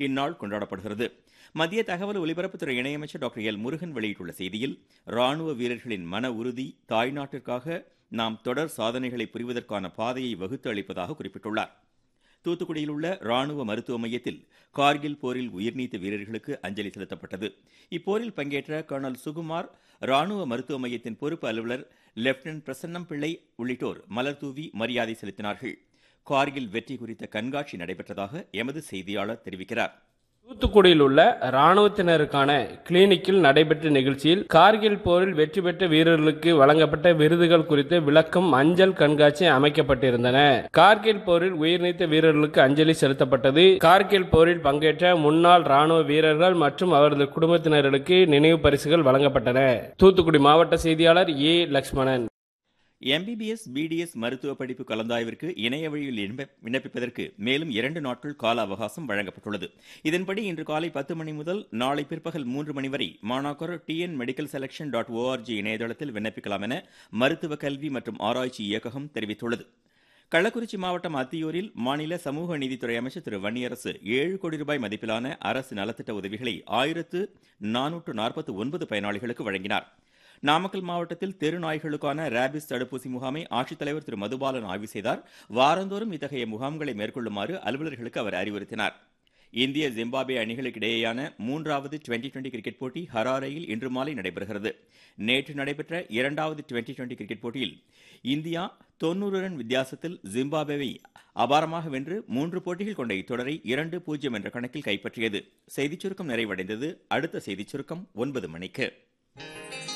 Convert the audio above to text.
இந்நாள் கொண்டாடப்படுகிறது. மத்திய தகவல் ஒலிபரப்புத்துறை இணையமைச்சர் டாக்டர் எல் முருகன் வெளியிட்டுள்ள செய்தியில், ராணுவ வீரர்களின் மன உறுதி தாய்நாட்டிற்காக நாம் தொடர் சாதனைகளை புரிவதற்கான பாதையை வகுத்து அளிப்பதாக குறிப்பிட்டுள்ளார். தூத்துக்குடியில் உள்ள ராணுவ மருத்துவ மையத்தில் கார்கில் போரில் உயிர்நீத்த வீரர்களுக்கு அஞ்சலி செலுத்தப்பட்டது. இப்போரில் பங்கேற்ற கர்னல் சுகுமார், ராணுவ மருத்துவ மையத்தின் பொறுப்பு அலுவலர் லெப்டினன்ட் பிரசன்னம் பிள்ளை உள்ளிட்டோர் மலர் தூவி மரியாதை செலுத்தினார்கள். கார்கில் வெற்றி குறித்த கண்காட்சி நடைபெற்றதாக எமது செய்தியாளர் தெரிவிக்கிறார். தூத்துக்குடியில் உள்ள ராணுவத்தினருக்கான கிளினிக்கில் நடைபெற்ற நிகழ்ச்சியில் கார்கில் போரில் வெற்றி பெற்ற வீரர்களுக்கு வழங்கப்பட்ட விருதுகள் குறித்து விளக்கும் அஞ்சல் கண்காட்சி அமைக்கப்பட்டிருந்தன. கார்கில் போரில் உயிர்நீத்த வீரர்களுக்கு அஞ்சலி செலுத்தப்பட்டது. கார்கில் போரில் பங்கேற்ற முன்னாள் ராணுவ வீரர்கள் மற்றும் அவரது குடும்பத்தினர்களுக்கு நினைவு பரிசுகள் வழங்கப்பட்டன. தூத்துக்குடி மாவட்ட செய்தியாளர் ஏ லட்சுமணன். MBBS, BDS மருத்துவ படிப்பு கலந்தாய்விற்கு இணைய வழியில் விண்ணப்பிப்பதற்கு மேலும் 2 நாட்கள் கால அவகாசம் வழங்கப்பட்டுள்ளது. இதன்படி இன்று காலை 10 மணி முதல் நாளை பிற்பகல் 3 மணி வரை மாணாக்கர் tnmedicalselection.org இணையதளத்தில் விண்ணப்பிக்கலாம் என மருத்துவ கல்வி மற்றும் ஆராய்ச்சி இயக்ககம் தெரிவித்துள்ளது. கள்ளக்குறிச்சி மாவட்டம் அத்தியூரில் மாநில சமூக நீதித்துறை அமைச்சர் திரு வன்னியரசு 7 கோடி ரூபாய் மதிப்பிலான அரசு நலத்திட்ட உதவிகளை 1449 பயனாளிகளுக்கு வழங்கினார். நாமக்கல் மாவட்டத்தில் தெரு நாய்களுக்கான ரேபிஸ் தடுப்பூசி முகாமை ஆட்சித்தலைவர் திரு மதுபாலன் ஆய்வு செய்தார். வாரந்தோறும் இத்தகைய முகாம்களை மேற்கொள்ளுமாறு அலுவலர்களுக்கு அவர் அறிவுறுத்தினார். இந்திய ஜிம்பாப்வே அணிகளுக்கிடையேயான 3வது டுவெண்டி கிரிக்கெட் போட்டி ஹராரேயில் இன்று மாலை நடைபெறுகிறது. நேற்று நடைபெற்ற 2வது டுவெண்டி கிரிக்கெட் போட்டியில் இந்தியா 90 ரன் வித்தியாசத்தில் ஜிம்பாப்வேவை அபாரமாக வென்று 3 போட்டிகள் கொண்ட இத்தொடரை 2-0 என்ற கணக்கில் கைப்பற்றியது. செய்திச் சுருக்கம் நிறைவடைந்தது. அடுத்த செய்திச் சுருக்கம் 9 மணிக்கு.